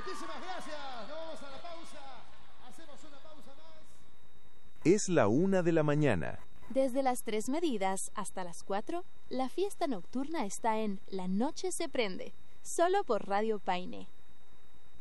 Muchísimas gracias. Nos vamos a la pausa. Hacemos una pausa más. Es la 1:00 a.m. Desde las 3 medidas hasta las 4, la fiesta nocturna está en La Noche se Prende, solo por Radio Paine.